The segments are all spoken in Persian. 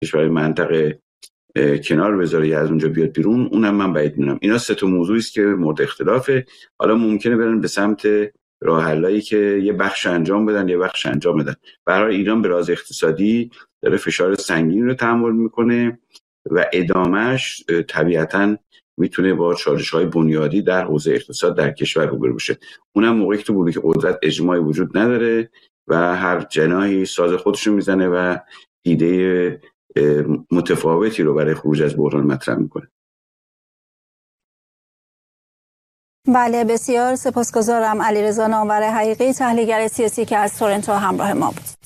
کشورهای منطقه کنار بذاره یا از اونجا بیاد بیرون، اونم من بعید میدونم. اینا سه تا موضوعی است که مورد اختلافه. حالا ممکنه برن به سمت راه حلایی که یه بخش انجام بدن یه بخش انجام بدن. برای ایران به راز اقتصادی داره فشار سنگین رو تحمل میکنه و ادامهش طبیعتاً میتونه با چالش‌های بنیادی در حوزه اقتصاد در کشور روبرو بشه. اونم موقعی که تو بلوک قدرت اجماعی وجود نداره و هر جناحی ساز خودش رو میزنه و ایده متفاوتی رو برای خروج از بحران مطرح میکنه. بله، بسیار سپاسگزارم. علیرضا نامور حقیقی، تحلیلگر سیاسی که از تورنتو همراه ما بود.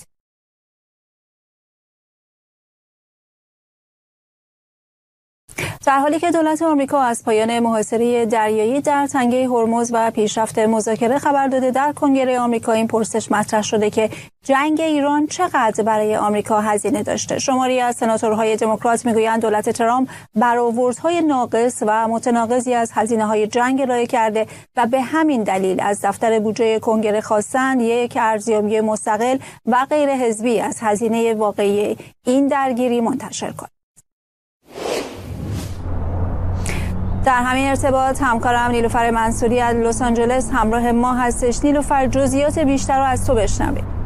در حالی که دولت آمریکا از پایان محاصره دریایی در تنگه هرمز و پیشرفت مذاکره خبر داده، در کنگره آمریکا این پرسش مطرح شده که جنگ ایران چقدر برای آمریکا هزینه داشته. شماری از سناتورهای دموکرات میگویند دولت ترامپ برآوردهای ناقص و متناقضی از هزینه‌های جنگ ارائه کرده و به همین دلیل از دفتر بودجه کنگره خواستند یک ارزیابی مستقل و غیر حزبی از هزینه واقعی این درگیری منتشر کند. در همین ارتباط همکارم نیلوفر منصوری از لس آنجلس همراه ما هستش. نیلوفر، جزئیات بیشتر رو از تو بشنویم.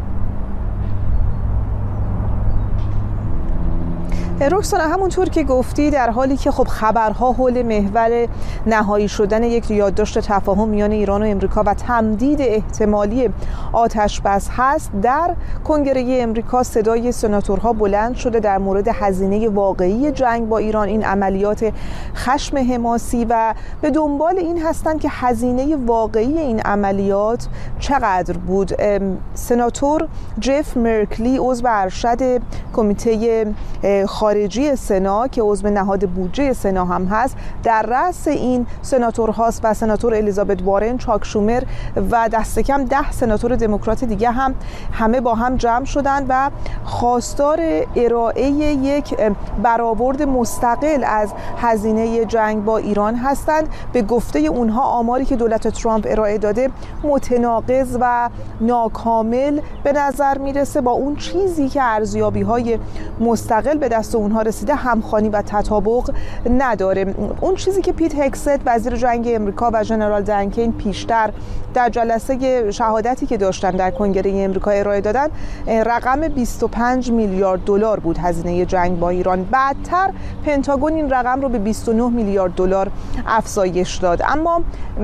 رکسانا، همونطور که گفتی، در حالی که خب خبرها حول محور نهایی شدن یک یادداشت تفاهم میان ایران و امریکا و تمدید احتمالی آتش بس هست، در کنگره امریکا صدای سناتورها بلند شده در مورد هزینه واقعی جنگ با ایران، این عملیات خشم حماسی، و به دنبال این هستند که هزینه واقعی این عملیات چقدر بود. سناتور جف مرکلی، عضو ارشد کمیته خارجی سنا که عضو نهاد بودجه سنا هم هست، در رأس این سناتورهاست و سناتور الیزابت وارن، چاک شومر و دست کم 10 سناتور دموکرات دیگه هم همه با هم جمع شدند و خواستار ارائه یک برآورد مستقل از هزینه جنگ با ایران هستند. به گفته اونها آماری که دولت ترامپ ارائه داده متناقض و ناکامل به نظر میرسه با اون چیزی که ارزیابی‌های مستقل به دست اونها رسیده، همخوانی و تطابق نداره. اون چیزی که پیت هگست، وزیر جنگ امریکا، و ژنرال دنکین پیشتر در جلسه شهادتی که داشتن در کنگره امریکا ارائه دادن، رقم 25 میلیارد دلار بود هزینه جنگ با ایران. بعدتر پنتاگون این رقم رو به 29 میلیارد دلار افزایش داد. اما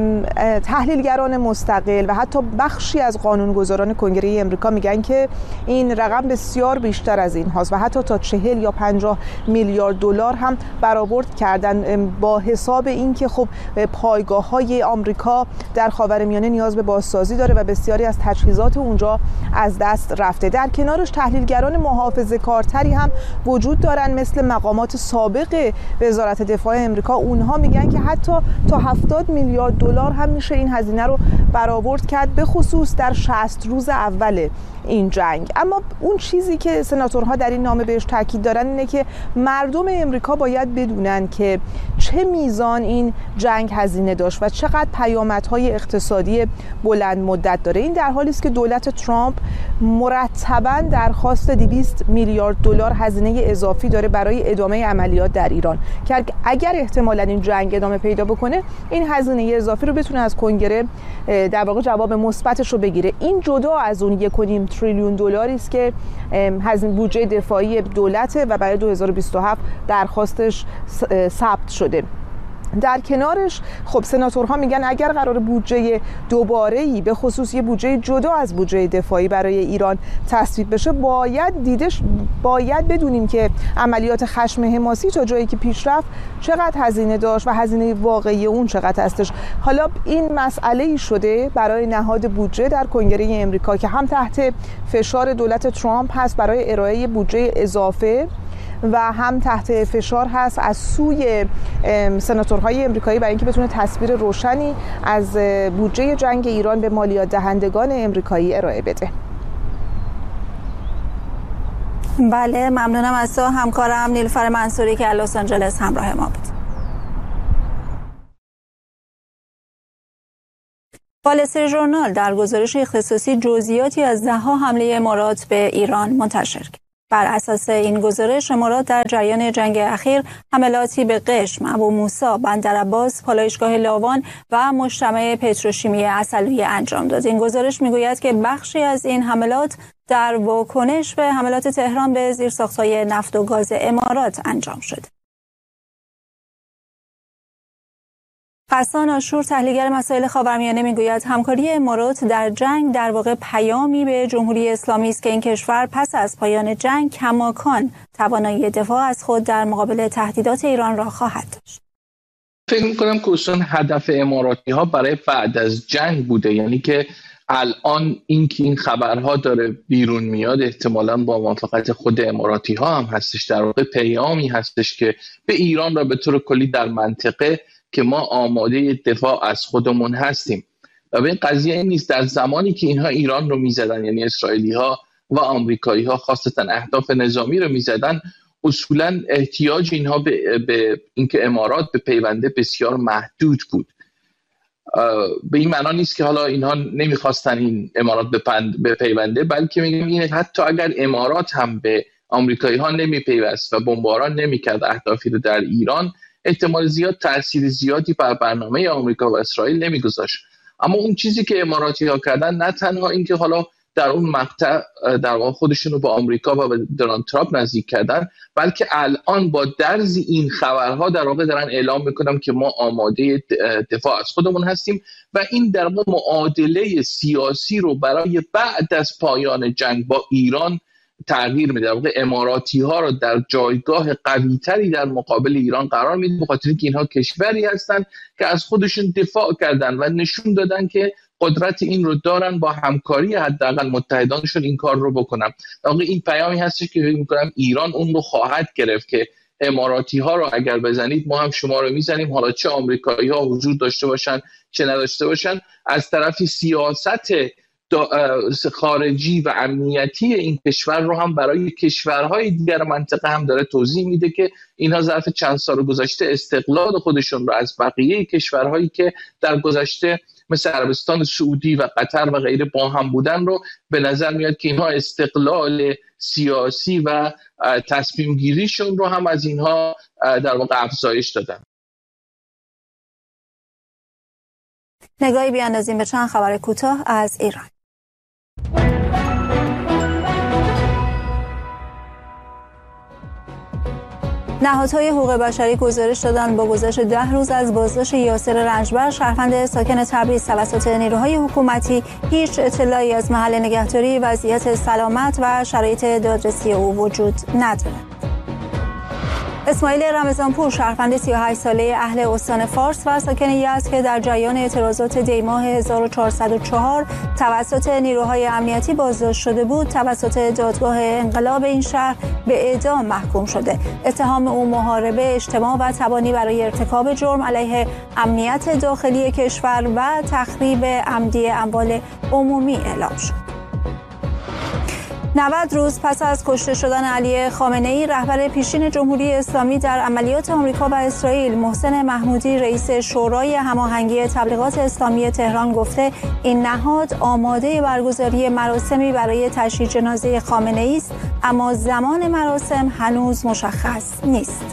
تحلیلگران مستقل و حتی بخشی از قانونگذاران کنگره امریکا میگن که این رقم بسیار بیشتر از این هاست و حتی تا 40 یا 50 میلیارد دلار هم برآورد کردن، با حساب اینکه خب پایگاه‌های آمریکا در خاورمیانه نیاز به بازسازی داره و بسیاری از تجهیزات اونجا از دست رفته. در کنارش تحلیلگران محافظه‌کارتری هم وجود دارن، مثل مقامات سابق وزارت دفاع امریکا. اونها میگن که حتی تا 70 میلیارد دلار هم میشه این هزینه رو برآورد کرد، به خصوص در 60 روز اول این جنگ. اما اون چیزی که سناتورها در این نامه بهش تاکید دارن اینه که مردم امریکا باید بدونن که چه میزان این جنگ هزینه داشت و چقدر پیامدهای اقتصادی بلند مدت داره. این در حالی است که دولت ترامپ مرتباً درخواست 200 میلیارد دلار هزینه اضافی داره برای ادامه عملیات در ایران که اگر احتمالاً این جنگ ادامه پیدا بکنه، این هزینه اضافی رو بتونه از کنگره در واقع جواب مثبتش رو بگیره. این جدا از اون 1.5 تریلیون دلاری است که هزینه بودجه دفاعی دولته و برای 2027 درخواستش ثبت شده. در کنارش خب سناتورها میگن اگر قرار بودجه دوباره‌ای، به خصوص یه بودجه جدا از بودجه دفاعی برای ایران تصویب بشه، باید بدونیم که عملیات خشم حماسی تا جایی که پیش رفت چقدر هزینه داشت و هزینه واقعی اون چقدر هستش. حالا این مسئله‌ای شده برای نهاد بودجه در کنگره امریکا که هم تحت فشار دولت ترامپ هست برای ارائه بودجه اضافه و هم تحت فشار هست از سوی سناتورهای امریکایی برای اینکه بتونه تصویر روشنی از بودجه جنگ ایران به مالیات دهندگان امریکایی ارائه بده. بله، ممنونم از تو همکارم نیلوفر منصوری که از لس آنجلس همراه ما بود. وال استریت ژورنال در گزارش اختصاصی جزئیاتی از 10 حمله امارات به ایران منتشر کرد. بر اساس این گزارش امارات در جریان جنگ اخیر حملاتی به قشم، ابو موسی، بندرعباس، پالایشگاه لاوان و مجتمع پتروشیمی عسلویه انجام داد. این گزارش میگوید که بخشی از این حملات در واکنش به حملات تهران به زیرساخت‌های نفت و گاز امارات انجام شده. غسان آشور، تحلیلگر مسائل خاورمیانه، میگوید همکاری امارات در جنگ در واقع پیامی به جمهوری اسلامی است که این کشور پس از پایان جنگ کماکان توانایی دفاع از خود در مقابل تهدیدات ایران را خواهد داشت. فکر می‌کنم که اصلا هدف اماراتی‌ها برای بعد از جنگ بوده، یعنی که الان این خبرها داره بیرون میاد احتمالاً با موافقت خود اماراتی‌ها هم هستش، در واقع پیامی هستش که به ایران را به طور کلی در منطقه که ما آماده دفاع از خودمون هستیم. و به این قضیه این نیست در زمانی که اینها ایران رو میزدن، یعنی اسرائیلی‌ها و آمریکایی‌ها خاصتا اهداف نظامی رو میزدن، اصولا احتیاج اینها به اینکه امارات به پیونده بسیار محدود بود. به این معنا نیست که حالا اینها نمیخواستن این امارات به پیونده، بلکه میگم این حتی اگر امارات هم به آمریکایی‌ها نمیپیوست و بمباران نمیکرد اهدافی رو در ایران، احتمال زیاد تأثیر زیادی بر برنامه آمریکا و اسرائیل نمیگذاشت. اما اون چیزی که اماراتی‌ها کردن نه تنها اینکه حالا در اون مقطع در واقع خودشون رو به آمریکا و به دونالد ترامپ نزدیک کردن، بلکه الان با درز این خبرها در واقع دارن اعلام میکنن که ما آماده دفاع از خودمون هستیم و این در واقع معادله سیاسی رو برای بعد از پایان جنگ با ایران تغییر میده. در واقع اماراتی‌ها رو در جایگاه قوی‌تری در مقابل ایران قرار میده، به خاطر اینکه اینها کشوری هستن که از خودشون دفاع کردن و نشون دادن که قدرت این رو دارن با همکاری حداقل متحدانشون این کار رو بکنن. در واقع این پیامی هستش که فکر می‌کنم ایران اون رو خواهد گرفت که اماراتی‌ها رو اگر بزنید ما هم شما رو میزنیم، حالا چه آمریکایی‌ها حضور داشته باشن چه نداشته باشن. از طرفی سیاست خارجی و امنیتی این کشور رو هم برای کشورهای دیگر منطقه هم داره توضیح میده که اینها ظرف چند سال گذشته استقلال خودشون رو از بقیه کشورهایی که در گذشته مثل عربستان سعودی و قطر و غیره با هم بودن رو به نظر میاد که اینها استقلال سیاسی و تصمیم گیریشون رو هم از اینها در واقع افزایش دادن. نگاهی بیاندازیم به چند خبر کوتاه از ایران. نهادهای حقوق بشری گزارش دادند با گذشت 10 روز از بازداشت یاسر رنجبر، شهروند ساکن تبریز توسط نیروهای حکومتی، هیچ اطلاعی از محل نگهداری، وضعیت سلامت و شرایط دادرسی او وجود ندارد. اسماعیل رمضانپور، شهروند 38 ساله اهل استان فارس و ساکن یزد که در جریان اعتراضات دی‌ماه 1404 توسط نیروهای امنیتی بازداشت شده بود، توسط دادگاه انقلاب این شهر به اعدام محکوم شده. اتهام او محاربه، اجتماع و تبانی برای ارتکاب جرم علیه امنیت داخلی کشور و تخریب عمدی اموال عمومی اعلام شد. 90 روز پس از کشته شدن علی خامنه‌ای، رهبر پیشین جمهوری اسلامی در عملیات آمریکا و اسرائیل، محسن محمودی، رئیس شورای هماهنگی تبلیغات اسلامی تهران گفته این نهاد آماده برگزاری مراسمی برای تشییع جنازه خامنه‌ای است، اما زمان مراسم هنوز مشخص نیست.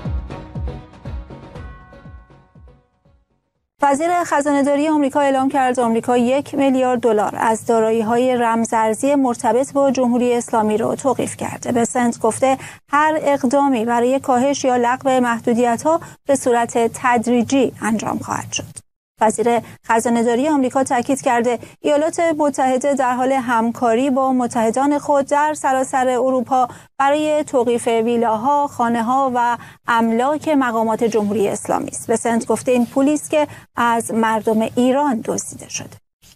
وزیر خزانه‌داری آمریکا اعلام کرد آمریکا 1 میلیارد دلار از دارایی‌های رمزارزی مرتبط با جمهوری اسلامی را توقیف کرده. بسنت گفته هر اقدامی برای کاهش یا لغو محدودیت‌ها به صورت تدریجی انجام خواهد شد. وزیر خزانه‌داری آمریکا تاکید کرده ایالات متحده در حال همکاری با متحدان خود در سراسر اروپا برای توقیف ویلاها، خانه‌ها و املاک مقامات جمهوری اسلامی است. بسنت گفته این پولی است که از مردم ایران دزدیده شده.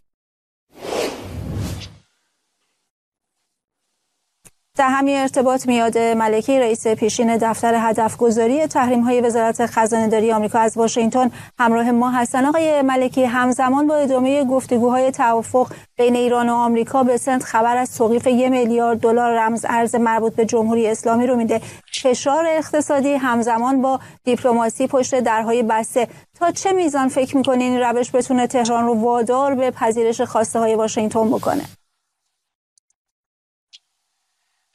در همین ارتباط میاد ملکی، رئیس پیشین دفتر هدفگذاری تحریم‌های وزارت خزانه‌داری آمریکا از واشنگتن همراه ما هستند. آقای ملکی، همزمان با ادامه گفتگوهای توافق بین ایران و آمریکا، بسنت خبر از توقیف 1 میلیارد دلار رمز ارز مربوط به جمهوری اسلامی رو میده. فشار اقتصادی همزمان با دیپلماسی پشت درهای بسته، تا چه میزان فکر می‌کنین این روش بتونه تهران رو وادار به پذیرش خواسته‌های واشنگتن بکنه؟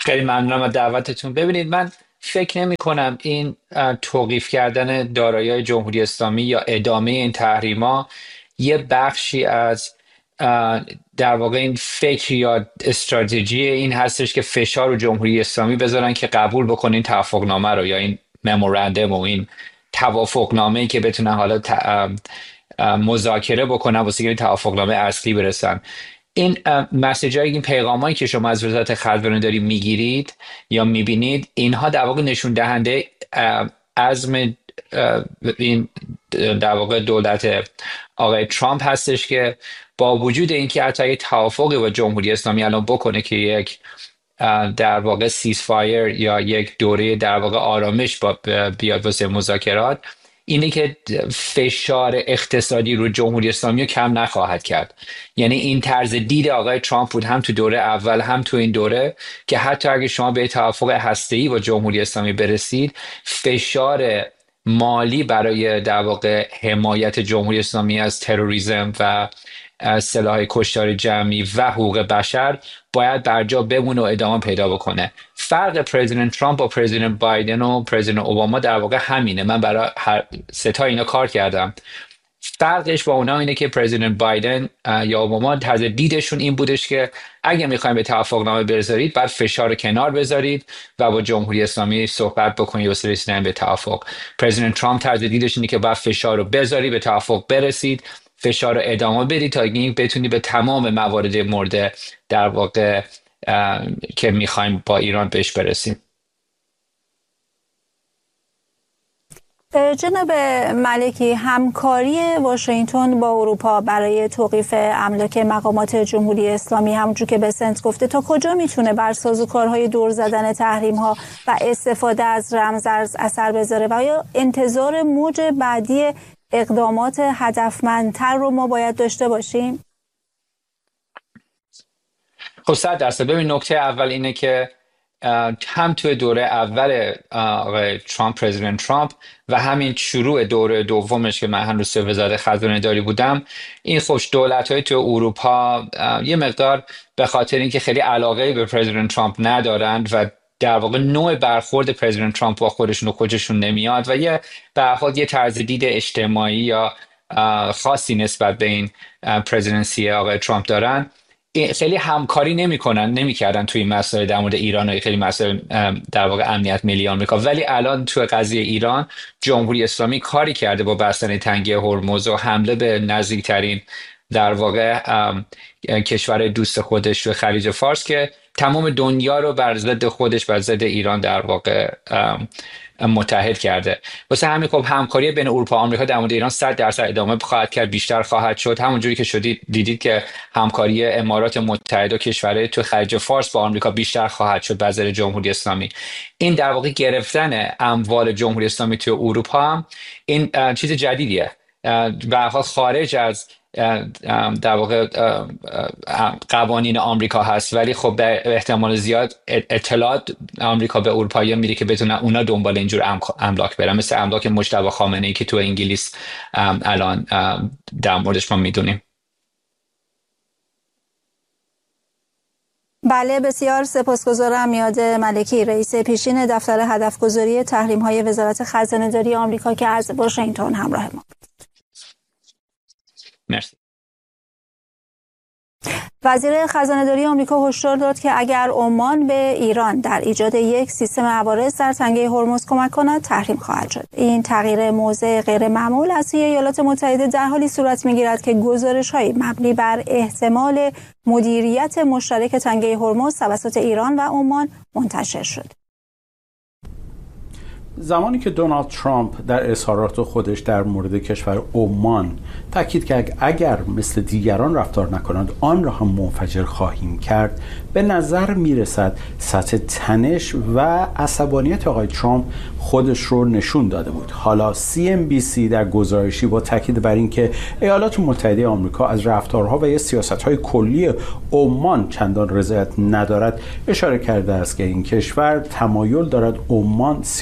خیلی ممنونم از دعوتتون. ببینید، من فکر نمی کنم این توقیف کردن دارایی‌های جمهوری اسلامی یا ادامه این تحریما یه بخشی از در واقع این فکر یا استراتژی این هستش که فشار رو جمهوری اسلامی بذارن که قبول بکنین توافقنامه رو یا این ممورندوم و این توافقنامه‌ای که بتونن حالا مذاکره بکنن واسه این توافقنامه اصلی برسن. این مسیجایی، این پیغامایی که شما از وزارت خزانه داری میگیرید یا میبینید، اینها در واقع نشون دهنده عزم این در واقع دولت آقای ترامپ هستش که با وجود اینکه حتی یه توافقی با جمهوری اسلامی الان بکنه که یک در واقع سیزفایر یا یک دوره در واقع آرامش بیاد واسه مذاکرات، اینه که فشار اقتصادی رو جمهوری اسلامی رو کم نخواهد کرد. یعنی این طرز دید آقای ترامپ بود هم تو دوره اول هم تو این دوره که حتی اگه شما به توافق هسته‌ای با جمهوری اسلامی برسید، فشار مالی برای در واقع حمایت جمهوری اسلامی از تروریسم و سلاح کشتار جمعی و حقوق بشر باید برجا بمونه و ادامه پیدا بکنه. فرق پرزیدنت ترامپ با پرزیدنت بایدن و پرزیدنت اوباما در واقع همینه. من برای هر سه تا اینا کار کردم. فرقش با اونا اینه که پرزیدنت بایدن یا اوباما طرز دیدشون این بودش که اگه میخوایم به توافقنامه برسید، بعد فشار رو کنار بذارید و با جمهوری اسلامی صحبت بکنید واسه رسیدن به توافق. پرزیدنت ترامپ طرز دیدش اینه که بعد فشار رو بذاری، به توافق برسید، فشار رو ادامه بدید تا اینکه بتونی به تمام موارد مورد در واقع که میخوایم با ایران بهش برسیم. جناب ملکی، همکاری واشنگتن با اروپا برای توقیف املاک مقامات جمهوری اسلامی همونجور که بسنت گفته تا کجا میتونه بر سازوکارهای دور زدن تحریم‌ها و استفاده از رمزارز اثر بذاره و آیا انتظار موج بعدی اقدامات هدفمندتر رو ما باید داشته باشیم؟ خب 100%. ببین، نکته اول اینه که هم توی دوره اول آقای ترامپ، پرزیدنت ترامپ، و همین شروع دوره دومش که من هنوز وزارت خزانه داری بودم، این خوش دولت‌های توی اروپا یه مقدار به خاطر اینکه خیلی علاقه به پرزیدنت ترامپ ندارند و در واقع نوع برخورد پرزیدنت ترامپ با خودشون و خوششون نمیاد و یه به هر حال یه طرز دید اجتماعی یا خاصی نسبت به این پرزیدنسی آقای ترامپ دارن، خیلی همکاری نمیکردن توی این مسائل در مورد ایران و خیلی مسائل در واقع امنیت ملی آمریکا. ولی الان توی قضیه ایران جمهوری اسلامی کاری کرده با بستن تنگه هرمز و حمله به نزدیکترین در واقع کشور دوست خودش توی خلیج فارس که تمام دنیا رو بر ضد خودش، بر ضد ایران در واقع متحد کرده. واسه همین خب همکاری بین اروپا و آمریکا در مورد ایران 100% ادامه خواهد کرد، بیشتر خواهد شد. همونجوری که دیدید که همکاری امارات متحده و کشورهای تو خلیج فارس با آمریکا بیشتر خواهد شد بر ضد جمهوری اسلامی. این در واقع گرفتن اموال جمهوری اسلامی تو اروپا هم این چیز جدیدیه به هر حال خارج از در واقع قوانین آمریکا هست، ولی خب به احتمال زیاد اطلاعات آمریکا به اروپایی‌ها میده که بتونن اونا دنبال اینجور املاک برن، مثل املاک مجتبی خامنه‌ای که تو انگلیس الان در موردش ما میدونیم. بله، بسیار سپاسگزارم. میاد ملکی، رئیس پیشین دفتر هدفگذاری تحریم‌های وزارت خزانه‌داری آمریکا که از واشنگتن همراه ما. مرسی. وزیر خزانه‌داری آمریکا هشدار داد که اگر عمان به ایران در ایجاد یک سیستم عوارض در تنگه هرمز کمک کند، تحریم خواهد شد. این تغییر موضع غیر معمول از سوی ایالات متحده در حالی صورت می‌گیرد که گزارش‌های مبنی بر احتمال مدیریت مشترک تنگه هرمز توسط ایران و عمان منتشر شد. زمانی که دونالد ترامپ در اظهارات خودش در مورد کشور عمان تاکید کرد اگر مثل دیگران رفتار نکنند آن را هم منفجر خواهیم کرد، به نظر میرسد سطح تنش و عصبانیت آقای ترامپ خودش رو نشون داده بود. حالا CNBC در گزارشی با تاکید بر اینکه ایالات متحده آمریکا از رفتارها و یا سیاست‌های کلی عمان چندان رضایت ندارد، اشاره کرده است که این کشور تمایل دارد عمان سیاست‌های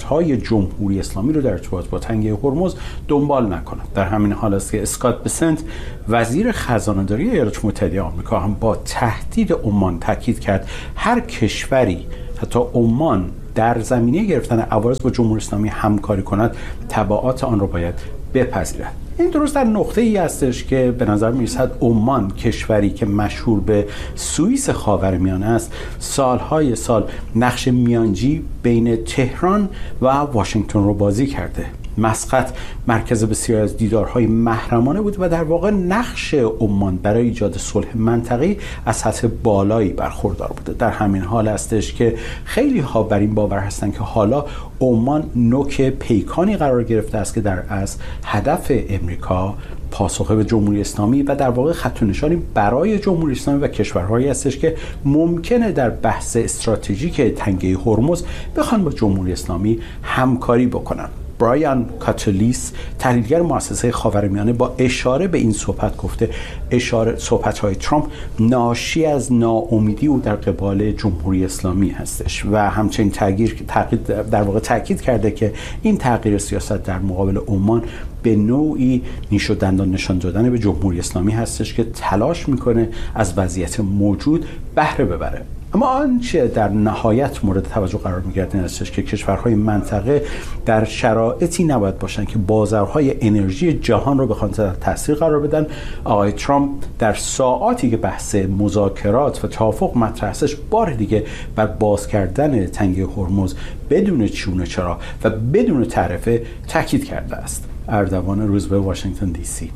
سیاست‌های جمهوری اسلامی رو در ارتباط با تنگه هرمز دنبال نکنند. در همین حال است که اسکات بسنت وزیر خزانه‌داری ایالات متحده آمریکا هم با تهدید عمان تاکید کرد هر کشوری حتی عمان در زمینه گرفتن عوارض با جمهوری اسلامی همکاری کند تبعات آن را باید بپذیرد. این درست در نقطه ای هستش که به نظر می‌رسد عمان، کشوری که مشهور به سوئیس خاورمیانه است، سالهای سال نقش میانجی بین تهران و واشنگتن رو بازی کرده. مسقط مرکز بسیاری از دیدارهای محرمانه بود و در واقع نقش عمان برای ایجاد صلح منطقه‌ای از سطح بالایی برخوردار بوده. در همین حال هستش که خیلی ها بر این باور هستند که حالا عمان نوک پیکانی قرار گرفته است که در اصل هدف امریکا پاسخ به جمهوری اسلامی و در واقع خط و نشانی برای جمهوری اسلامی و کشورهایی هستش که ممکنه در بحث استراتژیک تنگه هرمز بخوان با جمهوری اسلامی همکاری بکنن. برایان کاتولیس، تحلیلگر مؤسسه خاورمیانه، با اشاره به این صحبت گفته صحبت‌های ترامپ ناشی از ناامیدی او در قبال جمهوری اسلامی هستش و همچنین در واقع تاکید کرده که این تغییر سیاست در مقابل عمان به نوعی نیش و دندان نشان دادن به جمهوری اسلامی هستش که تلاش میکنه از وضعیت موجود بهره ببره. اما آنچه در نهایت مورد توجه قرار می‌گیرد این است که کشورهای منطقه در شرایطی نباید باشند که بازارهای انرژی جهان رو بخوان تحت تاثیر قرار بدن. آقای ترامپ در ساعاتی که بحث مذاکرات و توافق مطرح هستش بار دیگه بر باز کردن تنگه هرمز بدون چون و چرا و بدون تعرفه تاکید کرده است. اردوان روزبه، واشنگتن دی سی.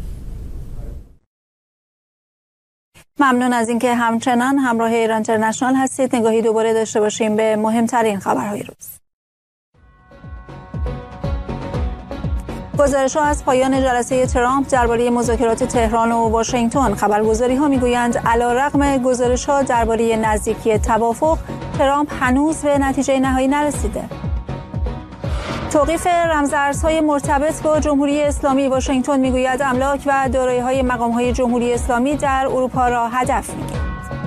ممنون از اینکه همچنان همراه ایران اینترنشنال هستید. نگاهی دوباره داشته باشیم به مهمترین خبرهای روز. گزارش‌ها از پایان جلسه ترامپ درباره مذاکرات تهران و واشنگتن. خبرگزاری‌ها می‌گویند علیرغم گزارش‌ها درباره نزدیکی توافق، ترامپ هنوز به نتیجه نهایی نرسیده. توقیف رمزارزهای مرتبط با جمهوری اسلامی. واشنگتن میگوید املاک و دارایی‌های مقام‌های جمهوری اسلامی در اروپا را هدف می‌گیرد.